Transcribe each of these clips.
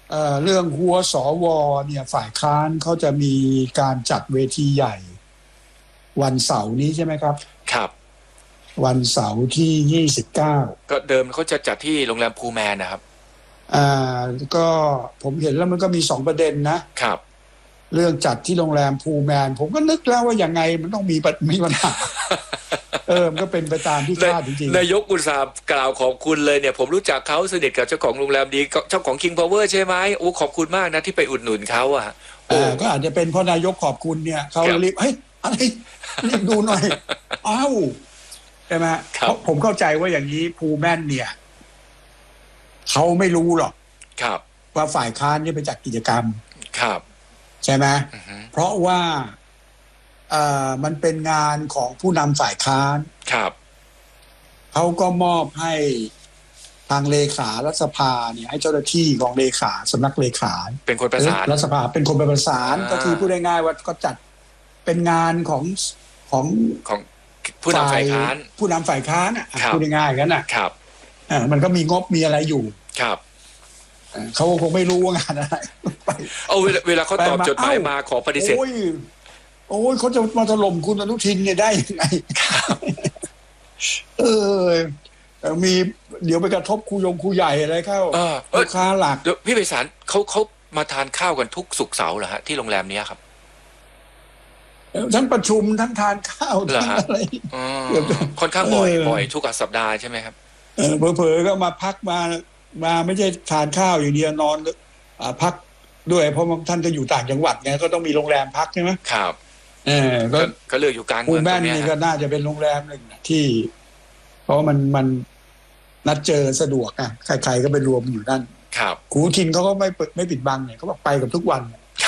เรื่องหัวสวเนี่ยฝ่ายค้านเขาจะมีการจัดเวทีใหญ่วันเสาร์นี้ใช่ไหมครับครับวันเสาร์ที่29 ก็เดิมเขาจะจัดที่โรงแรมพูแมนนะครับก็ผมเห็นแล้วมันก็มี2ประเด็นนะครับเรื่องจัดที่โรงแรมพูแมนผมก็นึกแล้วว่าอย่างไงมันต้องมีปัญหามันก็เป็นไปตามที่คาดจริงๆนายกอุตสาห์กล่าวขอบคุณเลยเนี่ยผมรู้จักเขาสนิทกับเจ้าของโรงแรมดีเจ้าของ King Power ใช่ไหมโอ้ขอบคุณมากนะที่ไปอุดหนุนเขาก็อาจจะเป็นเพราะนายกขอบคุณเนี่ยเขารีบเฮ้ยอะไรรีบดูหน่อยอ้าวใช่ไหมเพราะผมเข้าใจว่าอย่างนี้พูแมนเนี่ยเขาไม่รู้หรอกว่าฝ่ายค้านนี่ไปจัดกิจกรรมใช่ไหมเพราะว่ามันเป็นงานของผู้นำฝ่ายค้านเขาก็มอบให้ทางเลขารัฐสภาเนี่ยให้เจ้าหน้าที่ของเลขาสำนักเลขาเป็นคนประสานรัฐสภาเป็นคนประสานก็คือพูดง่ายๆว่าก็จัดเป็นงานของผู้นำฝ่ายค้านพูดง่ายๆกันมันก็มีงบมีอะไรอยู่เขาคงไม่รู้ว่างานอะไรเวลาเขาตอบจดหมายมาขอปฏิเสธโอ้ยเขาจะมาถล่มคุณอนุทินเนี่ยได้ยังไงมีเดี๋ยวไปกระทบครูใหญ่อะไรเข้าลูกค้าหลักพี่ไพศาลเขามาทานข้าวกันทุกศุกร์เสาร์เหรอฮะที่โรงแรมนี้ครับทั้งประชุมทั้งทานข้าวทั้งอะไรค่อนข้างบ่อยทุกสัปดาห์ใช่ไหมครับเผลอๆก็มาพักมาไม่ใช่ทานข้าวอย่างเดียวนอนพักด้วยเพราะท่านก็อยู่ต่างจังหวัดไงก็ต้องมีโรงแรมพักใช่ไหมครับก็เลือกอยู่กลางเมืองตรงนี้ก็น่าจะเป็นโรงแรมหนึ่งที่เพราะมันนัดเจอสะดวกใครๆก็ไปรวมอยู่นั่นครับครูทินเขาก็ไม่ปิดบังเนี่ยเขาบอกไปกับทุกวัน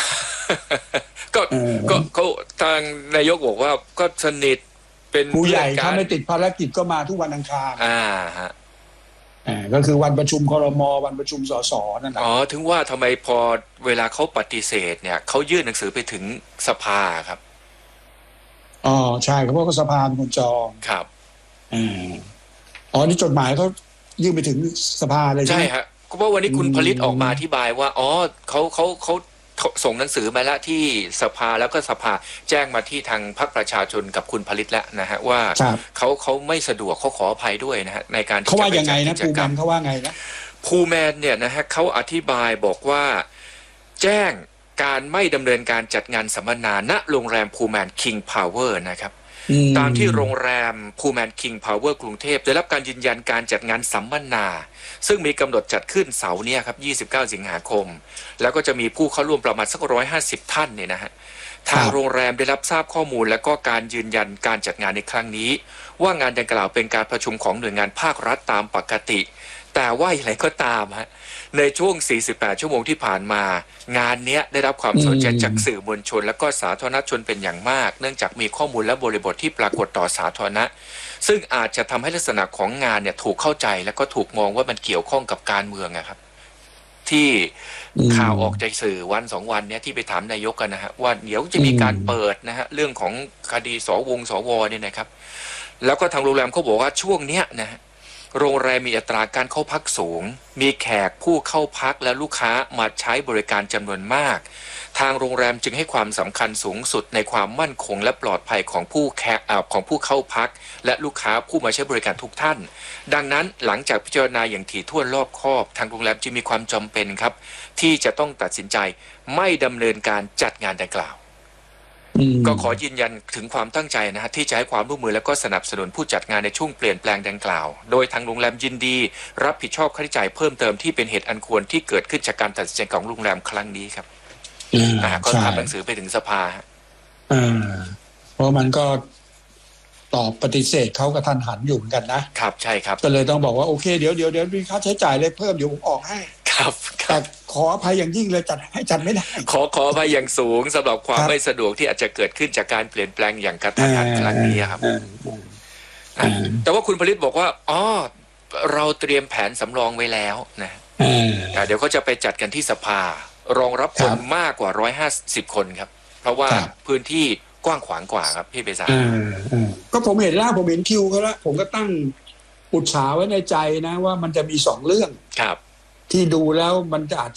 ก็ทางนายกบอกว่าก็สนิทเป็นผู้ใหญ่ถ้าไม่ติดภารกิจก็มาทุกวันอังคารก็คือวันประชุมครม.วันประชุมสสนั่นแหละถึงว่าทำไมพอเวลาเขาปฏิเสธเนี่ยเขายื่นหนังสือไปถึงสภาครับใช่เพราะว่าสภาเป็นคนจองครับนี่จดหมายเขายื่นไปถึงสภาเลยใช่ไหมใช่ฮะก็เพราะวันนี้คุณผลิตออกมาอธิบายว่าเขาส่งหนังสือมาแล้วที่สภาแล้วก็สภาแจ้งมาที่ทางพรรคประชาชนกับคุณผลิตแล้วนะฮะว่าเขาไม่สะดวกเขาขออภัยด้วยนะฮะในการที่จะไปจัดกิจกรรมเขาว่าไงนะภูแมนเนี่ยนะฮะเขาอธิบายบอกว่าแจ้งการไม่ดำเนินการจัดงานสัมมนาณโรงแรมพูแมนคิงพาวเวอร์นะครับตามที่โรงแรมพูแมนคิงพาวเวอร์กรุงเทพได้รับการยืนยันการจัดงานสัมมนาซึ่งมีกำหนดจัดขึ้นเสาร์นี้ครับ29สิงหาคมแล้วก็จะมีผู้เข้าร่วมประมาณสัก150ท่านเนี่ยนะฮะทางโรงแรมได้รับทราบข้อมูลและก็การยืนยันการจัดงานในครั้งนี้ว่างานดังกล่าวเป็นการประชุมของหน่วยงานภาครัฐตามปกติแต่ว่าอย่างไรก็ตามฮะในช่วง48ชั่วโมงที่ผ่านมางานนี้ได้รับความสนใจจากสื่อมวลชนและก็สาธารณชนเป็นอย่างมากเนื่องจากมีข้อมูลและบริบทที่ปรากฏต่อสาธารณะซึ่งอาจจะทำให้ลักษณะของงานเนี่ยถูกเข้าใจและก็ถูกมองว่ามันเกี่ยวข้องกับการเมืองครับที่ข่าวออกใจสื่อวัน2วันเนี่ยที่ไปถามนายกกันนะฮะว่าเดี๋ยวจะมีการเปิดนะฮะเรื่องของคดีสวเนี่ยนะครับแล้วก็ทางโรงแรมเขาบอกว่าช่วงเนี้ยนะฮะโรงแรมมีอัตราการเข้าพักสูงมีแขกผู้เข้าพักและลูกค้ามาใช้บริการจำนวนมากทางโรงแรมจึงให้ความสำคัญสูงสุดในความมั่นคงและปลอดภัยของผู้เข้าพักและลูกค้าผู้มาใช้บริการทุกท่านดังนั้นหลังจากพิจารณาอย่างถี่ถ้วนรอบคอบทางโรงแรมจึงมีความจำเป็นครับที่จะต้องตัดสินใจไม่ดำเนินการจัดงานดังกล่าวก็ขอยืนยันถึงความตั้งใจนะฮะที่จะให้ความร่วมมือและก็สนับสนุนผู้จัดงานในช่วงเปลี่ยนแปลงดังกล่าวโดยทางโรงแรมยินดีรับผิดชอบค่าใช้จ่ายเพิ่มเติมที่เป็นเหตุอันควรที่เกิดขึ้นจากการตัดสินใจของโรงแรมครั้งนี้ครับก็ทำหนังสือไปถึงสภาเพราะมันก็ตอบปฏิเสธเขากระทันหันอยู่เหมือนกันนะครับใช่ครับก็เลยต้องบอกว่าโอเคเดี๋ยวมีค่าใช้จ่ายเลยเพิ่มเดี๋ยวผมออกให้ครับแต่ขออภัยอย่างยิ่งเลยจัดไม่ได้ขออภัยอย่างสูงสำหรับความไม่สะดวกที่อาจจะเกิดขึ้นจากการเปลี่ยนแปลงอย่างกระทันหันครั้งนี้ครับแต่ว่าคุณผลิตบอกว่าเราเตรียมแผนสำรองไว้แล้วนะเดี๋ยวเขาจะไปจัดกันที่สภารองรับคนมากกว่า150คนครับเพราะว่าพื้นที่กว้างขวางกว่าครับพี่เบษาก็ผมเห็นคิวเขาแล้วผมก็ตั้งปุจฉาไว้ในใจนะว่ามันจะมี2เรื่องครับที่ดูแล้วมันจะอาจ